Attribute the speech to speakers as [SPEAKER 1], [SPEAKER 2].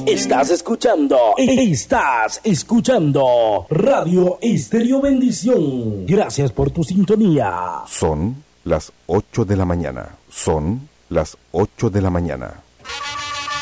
[SPEAKER 1] Estás escuchando Radio Estéreo Bendición. Gracias por tu sintonía.
[SPEAKER 2] Son las 8 de la mañana. Son las 8 de la mañana.